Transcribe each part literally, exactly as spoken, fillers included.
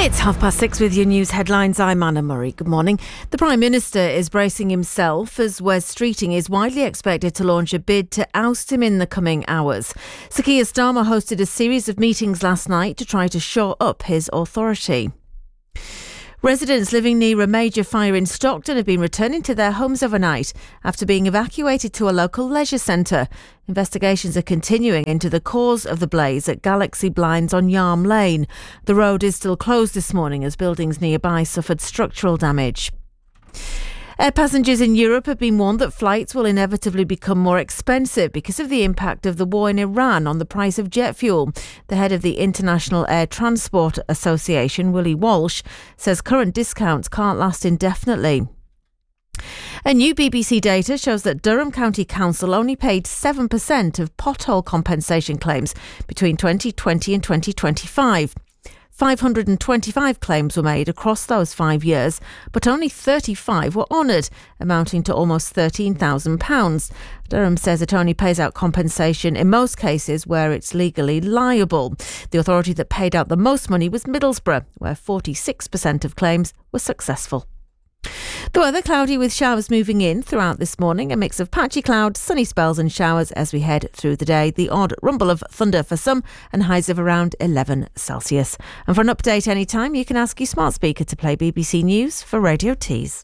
It's half past six with your news headlines. I'm Anna Murray. Good morning. The Prime Minister is bracing himself as Wes Streeting is widely expected to launch a bid to oust him in the coming hours. Sir Keir Starmer hosted a series of meetings last night to try to shore up his authority. Residents living near a major fire in Stockton have been returning to their homes overnight after being evacuated to a local leisure centre. Investigations are continuing into the cause of the blaze at Galaxy Blinds on Yarm Lane. The road is still closed this morning as buildings nearby suffered structural damage. Air passengers in Europe have been warned that flights will inevitably become more expensive because of the impact of the war in Iran on the price of jet fuel. The head of the International Air Transport Association, Willie Walsh, says current discounts can't last indefinitely. A new B B C data shows that Durham County Council only paid seven percent of pothole compensation claims between twenty twenty and twenty twenty-five. five hundred twenty-five claims were made across those five years, but only thirty-five were honoured, amounting to almost thirteen thousand pounds. Durham says it only pays out compensation in most cases where it's legally liable. The authority that paid out the most money was Middlesbrough, where forty-six percent of claims were successful. The weather cloudy with showers moving in throughout this morning. A mix of patchy clouds, sunny spells and showers as we head through the day. The odd rumble of thunder for some and highs of around eleven Celsius. And for an update anytime, you can ask your smart speaker to play B B C News for Radio Tees.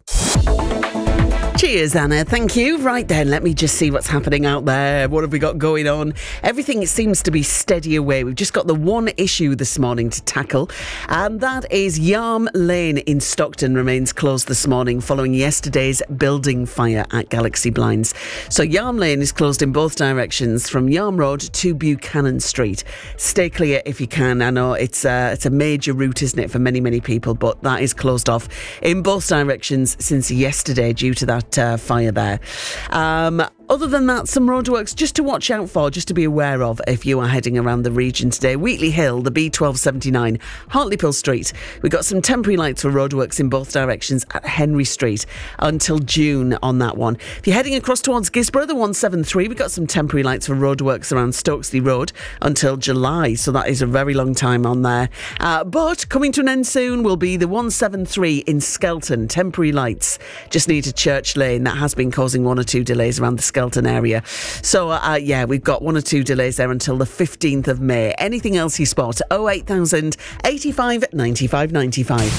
Cheers, Anna. Thank you. Right then, let me just see what's happening out there. What have we got going on? Everything seems to be steady away. We've just got the one issue this morning to tackle, and that is Yarm Lane in Stockton remains closed this morning following yesterday's building fire at Galaxy Blinds. So Yarm Lane is closed in both directions from Yarm Road to Buchanan Street. Stay clear if you can. I know it's a, it's a major route, isn't it, for many, many people, but that is closed off in both directions since yesterday due to that Uh, fire there. Um, other than that, some roadworks just to watch out for, just to be aware of if you are heading around the region today. Wheatley Hill, the B twelve seventy-nine, Hartlepool Street. We've got some temporary lights for roadworks in both directions at Henry Street until June on that one. If you're heading across towards Gisborough, the one seventy-three, we've got some temporary lights for roadworks around Stokesley Road until July, so that is a very long time on there. Uh, but coming to an end soon will be the one seventy-three in Skelton, temporary lights just near to Church Lane. That has been causing one or two delays around the Skelton area. So, uh, yeah, we've got one or two delays there until the fifteenth of May. Anything else you spot? oh eight thousand, eighty-five, ninety-five, ninety-five.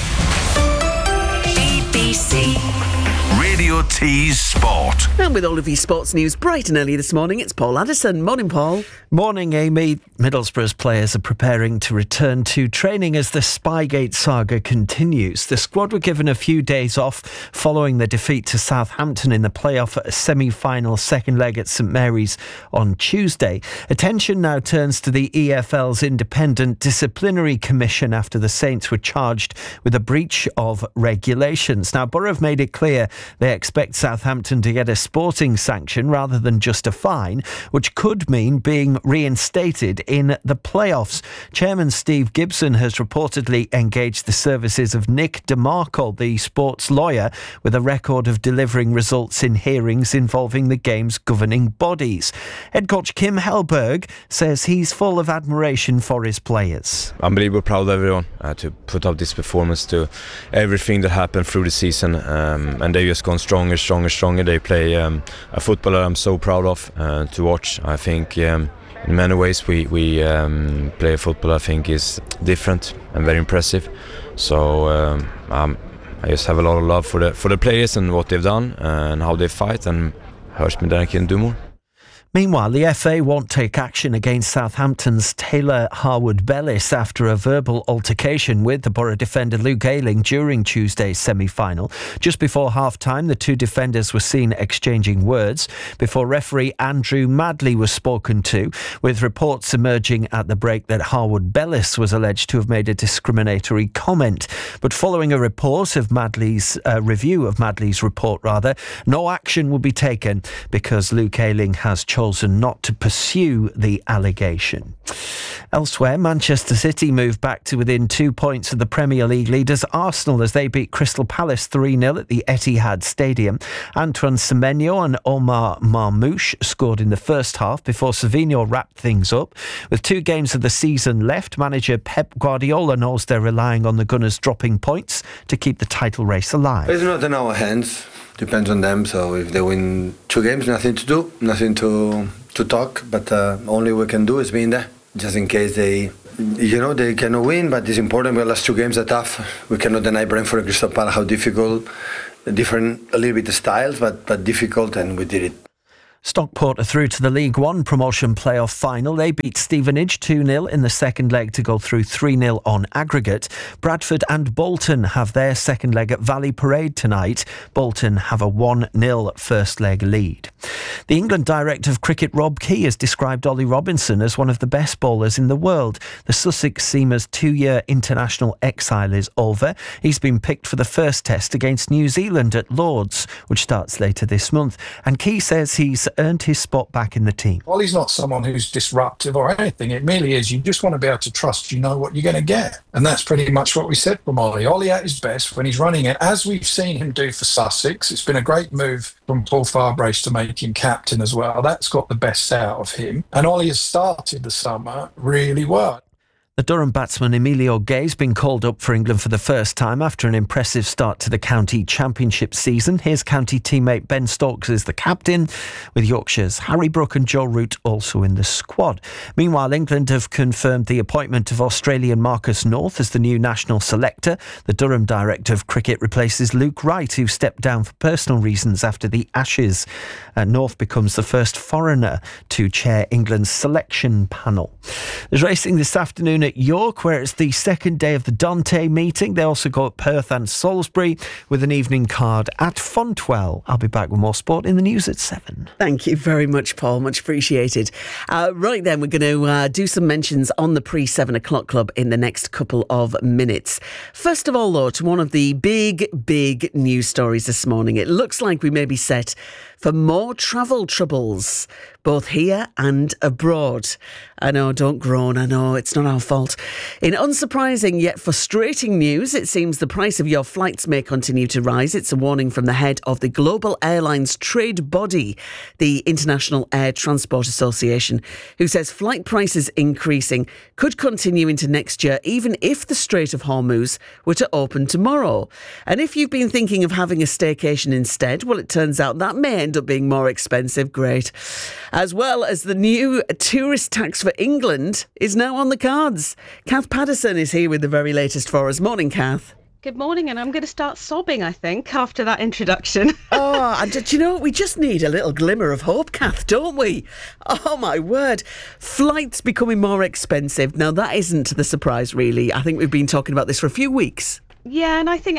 B B C Radio Tees Sport. And with all of your sports news bright and early this morning, it's Paul Addison. Morning, Paul. Morning, Amy. Middlesbrough's players are preparing to return to training as the Spygate saga continues. The squad were given a few days off following the defeat to Southampton in the playoff semi-final second leg at St Mary's on Tuesday. Attention now turns to the E F L's Independent Disciplinary Commission after the Saints were charged with a breach of regulations. Now, Borough have made it clear they expect Southampton to get a sporting sanction rather than just a fine, which could mean being reinstated in the playoffs. Chairman Steve Gibson has reportedly engaged the services of Nick DeMarco, the sports lawyer, with a record of delivering results in hearings involving the game's governing bodies. Head coach Kim Hellberg says he's full of admiration for his players. Unbelievably proud of everyone uh, to put up this performance to everything that happened through the season, um, and they just gone stronger, stronger, stronger. They play um, a football that I'm so proud of uh, to watch. I think um, in many ways we, we um, play a football I think is different and very impressive. So um, um, I just have a lot of love for the for the players and what they've done and how they fight, and hurts me that I can do more. Meanwhile, the F A won't take action against Southampton's Taylor Harwood-Bellis after a verbal altercation with the Borough defender Luke Ayling during Tuesday's semi-final. Just before half-time, the two defenders were seen exchanging words before referee Andrew Madley was spoken to, with reports emerging at the break that Harwood-Bellis was alleged to have made a discriminatory comment. But following a report of Madley's uh, review of Madley's report, rather, no action will be taken because Luke Ayling has charged chosen not to pursue the allegation. Elsewhere, Manchester City moved back to within two points of the Premier League leaders Arsenal as they beat Crystal Palace three nil at the Etihad Stadium. Antoine Semenyo and Omar Marmoush scored in the first half before Savinho wrapped things up. With two games of the season left, manager Pep Guardiola knows they're relying on the Gunners dropping points to keep the title race alive. It's not in our hands. Depends on them. So if they win two games, nothing to do, nothing to to talk. But uh, only we can do is be in there, just in case they, you know, they cannot win. But it's important. The last two games are tough. We cannot deny Brentford and Crystal Palace how difficult, different, a little bit the styles, but but difficult, and we did it. Stockport are through to the League One promotion playoff final. They beat Stevenage two nil in the second leg to go through three nil on aggregate. Bradford and Bolton have their second leg at Valley Parade tonight. Bolton have a one nil first leg lead. The England director of cricket Rob Key has described Ollie Robinson as one of the best bowlers in the world. The Sussex seamer's two-year international exile is over. He's been picked for the first test against New Zealand at Lord's, which starts later this month. And Key says he's earned his spot back in the team. Ollie's not someone who's disruptive or anything. It merely is you just want to be able to trust you know what you're going to get. And that's pretty much what we said from Ollie. Ollie at his best when he's running it, as we've seen him do for Sussex. It's been a great move from Paul Farbrace to make him captain as well. That's got the best out of him. And Ollie has started the summer really well. The Durham batsman Emilio Gay's been called up for England for the first time after an impressive start to the county championship season. His county teammate Ben Stokes is the captain, with Yorkshire's Harry Brook and Joe Root also in the squad. Meanwhile, England have confirmed the appointment of Australian Marcus North as the new national selector. The Durham director of cricket replaces Luke Wright, who stepped down for personal reasons after the Ashes. Uh, North becomes the first foreigner to chair England's selection panel. There's racing this afternoon at York, where it's the second day of the Dante meeting. They also go at Perth and Salisbury with an evening card at Fontwell. I'll be back with more sport in the news at seven. Thank you very much, Paul. Much appreciated. Uh, right then, we're going to uh, do some mentions on the pre-seven o'clock club in the next couple of minutes. First of all, though, to one of the big, big news stories this morning. It looks like we may be set for more travel troubles, both here and abroad. I know, don't groan, I know, it's not our fault. In unsurprising yet frustrating news, it seems the price of your flights may continue to rise. It's a warning from the head of the Global Airlines trade body, the International Air Transport Association, who says flight prices increasing could continue into next year, even if the Strait of Hormuz were to open tomorrow. And if you've been thinking of having a staycation instead, well, it turns out that may end up being more expensive. Great. As well as the new tourist tax for England is now on the cards. Kath Patterson is here with the very latest for us. Morning, Kath. Good morning, and I'm going to start sobbing, I think, after that introduction. Oh, and do you know, we just need a little glimmer of hope, Kath, don't we? Oh, my word. Flights becoming more expensive. Now, that isn't the surprise, really. I think we've been talking about this for a few weeks. Yeah, and I think